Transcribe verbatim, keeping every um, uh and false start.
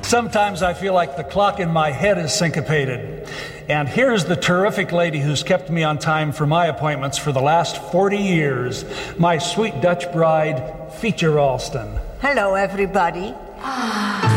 Sometimes I feel like the clock in my head is syncopated. And here's the terrific lady who's kept me on time for my appointments for the last forty years, my sweet Dutch bride, Fietje Ralston. Hello, everybody.